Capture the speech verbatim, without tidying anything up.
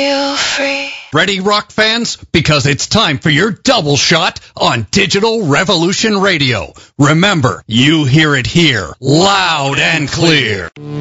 Feel free. Ready, rock fans? Because it's time for your double shot on Digital Revolution Radio. Remember, you hear it here, loud and clear.